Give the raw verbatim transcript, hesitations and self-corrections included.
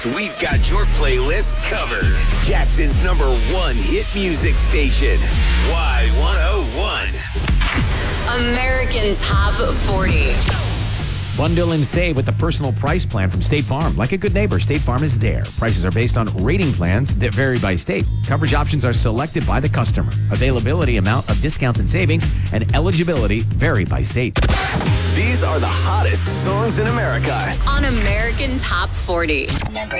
We've got your playlist covered. Jackson's number one hit music station, Y one oh one. American Top forty. Bundle and save with the personal price plan from State Farm. Like a good neighbor, State Farm is there. Prices are based on rating plans that vary by state. Coverage options are selected by the customer. Availability, amount of discounts and savings, and eligibility vary by state. These are the hottest songs in America On American Top forty. Number